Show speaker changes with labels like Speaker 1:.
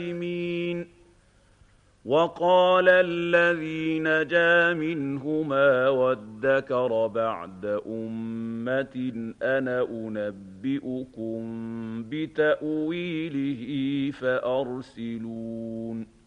Speaker 1: وقال الذي نجا منهما وادكر بعد أمة أنا أنبئكم بتأويله فأرسلون